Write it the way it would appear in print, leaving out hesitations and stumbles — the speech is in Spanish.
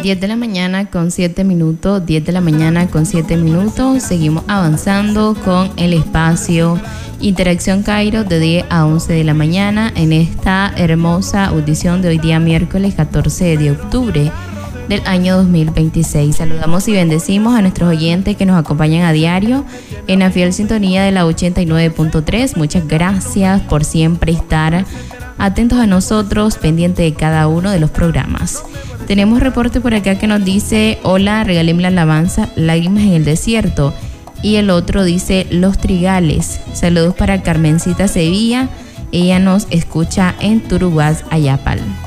10 de la mañana con 7 minutos, 10 de la mañana con 7 minutos. Seguimos avanzando con el espacio Interacción Cairo de 10 a 11 de la mañana en esta hermosa audición de hoy día miércoles 14 de octubre del año 2026. Saludamos y bendecimos a nuestros oyentes que nos acompañan a diario en la fiel sintonía de la 89.3. Muchas gracias por siempre estar atentos a nosotros, pendientes de cada uno de los programas. Tenemos reporte por acá que nos dice: hola, regáleme la alabanza Lágrimas en el Desierto. Y el otro dice Los Trigales. Saludos para Carmencita Sevilla. Ella nos escucha en Turuguas, Ayapal.